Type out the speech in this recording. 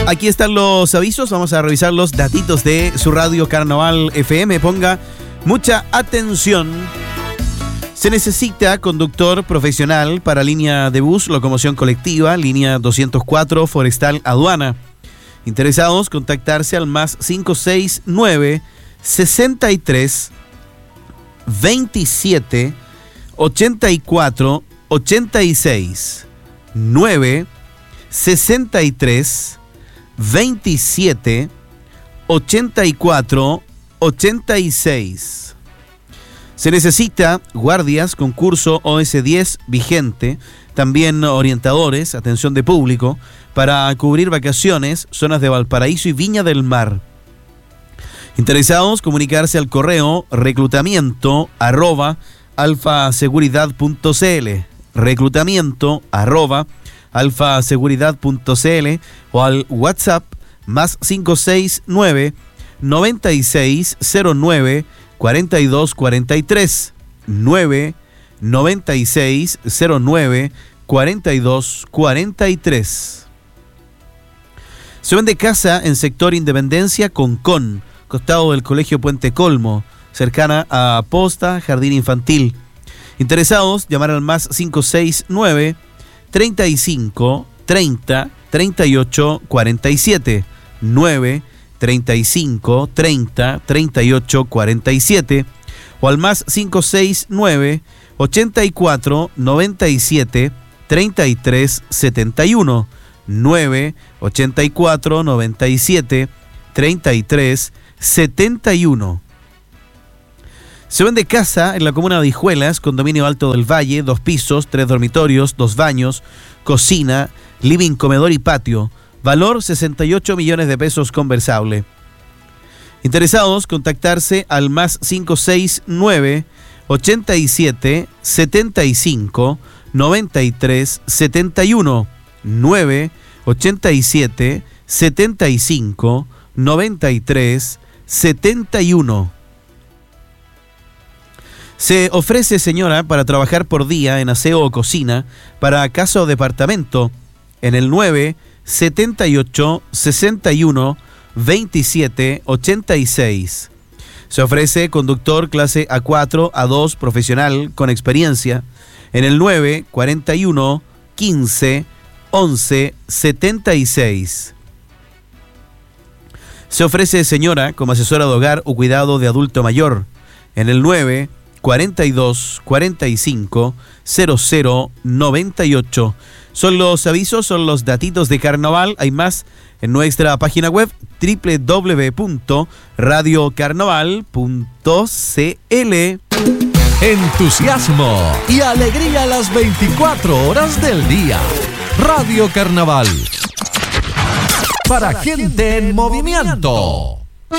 Aquí están los avisos, vamos a revisar los datitos de su radio Carnaval FM. Ponga mucha atención. Se necesita conductor profesional para línea de bus, locomoción colectiva, línea 204, forestal, aduana. Interesados, contactarse al más 569 63 27 84 86 9 63 27 84 86. Se necesita guardias con curso OS10 vigente, también orientadores, atención de público, para cubrir vacaciones, zonas de Valparaíso y Viña del Mar. Interesados, comunicarse al correo reclutamiento@alfaseguridad.cl, reclutamiento@alfaseguridad.cl o al WhatsApp más 569 9609 4243 99609 4243. Se vende casa en sector Independencia Concón, costado del Colegio Puente Colmo, cercana a Posta, Jardín Infantil. Interesados, llamar al más 569 35 30 38 47 9 35 30 38 47 o al más 569 84 97 33 71 9 84 97 33 71. Se vende casa en la comuna de Hijuelas, condominio Alto del Valle, 2 pisos, 3 dormitorios, 2 baños, cocina, living, comedor y patio. Valor 68 millones de pesos conversable. Interesados, contactarse al más 569 87 75 93 71 9 87 75 93 71. Se ofrece, señora, para trabajar por día en aseo o cocina para casa o departamento en el 9 78 61 27 86. Se ofrece conductor clase A4, A2 profesional con experiencia en el 9 41 15 11 76. Se ofrece, señora, como asesora de hogar o cuidado de adulto mayor en el 9 42 45 00 98. Son los avisos, son los datitos de carnaval. Hay más en nuestra página web www.radiocarnaval.cl. Entusiasmo y alegría las 24 horas del día. Radio Carnaval. Para gente en movimiento.